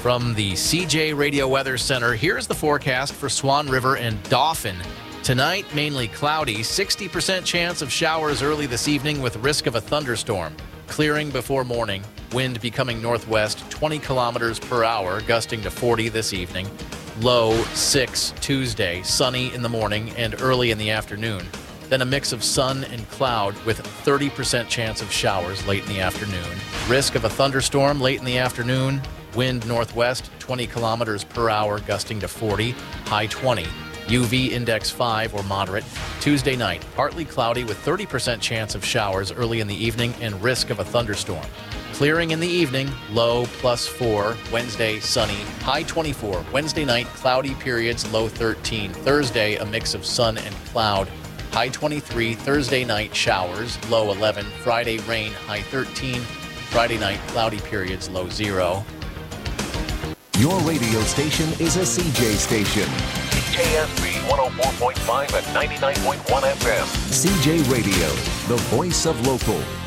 From the CJ Radio Weather Center, here's the forecast for Swan River and Dauphin. Tonight, mainly cloudy, 60% chance of showers early this evening with risk of a thunderstorm. Clearing before morning, wind becoming northwest 20 kilometers per hour, gusting to 40 this evening. Low 6 Tuesday, sunny in the morning and early in the afternoon. Then a mix of sun and cloud with 30% chance of showers late in the afternoon. Risk of a thunderstorm late in the afternoon. Wind northwest 20 kilometers per hour, gusting to 40, high 20. UV index 5 or moderate. Tuesday night, partly cloudy with 30% chance of showers early in the evening and risk of a thunderstorm. Clearing in the evening, low +4. Wednesday, sunny, high 24. Wednesday night, cloudy periods, low 13. Thursday, a mix of sun and cloud, high 23. Thursday night, showers, low 11. Friday, rain, high 13. Friday night, cloudy periods, low 0. Your radio station is a CJ station. KSB 104.5 and 99.1 FM. CJ Radio, the voice of local.